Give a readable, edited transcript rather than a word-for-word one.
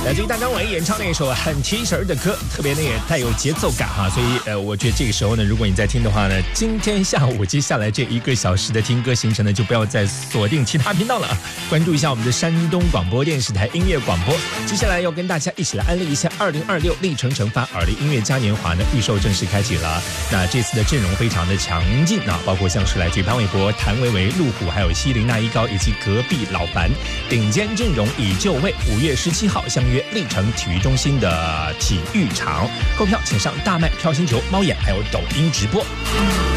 来自于大张伟演唱那一首很提神的歌，特别呢也带有节奏感哈，所以我觉得这个时候呢，如果你在听的话呢，今天下午接下来这1个小时的听歌行程呢，就不要再锁定其他频道了，关注一下我们的山东广播电视台音乐广播。接下来要跟大家一起来安利一下2026历程惩罚耳的音乐嘉年华呢，预售正式开启了。那这次的阵容非常的强劲啊，包括像是来自于潘玮柏、谭维维、路虎，还有西林娜依高以及隔壁老樊，顶尖阵容已就位。5月17号相约历城体育中心的体育场，购票请上大麦票星球、猫眼还有抖音直播。